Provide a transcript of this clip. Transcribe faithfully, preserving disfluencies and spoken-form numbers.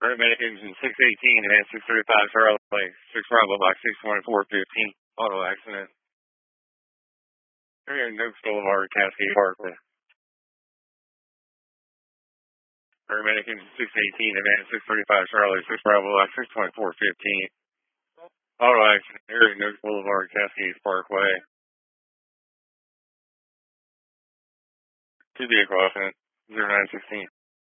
Paramedic engine six eighteen, advance six thirty-five, Charlotte, six Bravo, box six twenty-four fifteen, auto accident. Here in Noakes Boulevard, Cascade Parkway. Paramedic engine six eighteen, advance six thirty-five, Charlotte, six Bravo, box six twenty-four fifteen, auto accident. Here in Noakes Boulevard, Cascade Parkway. Two vehicle accident, zero nine sixteen.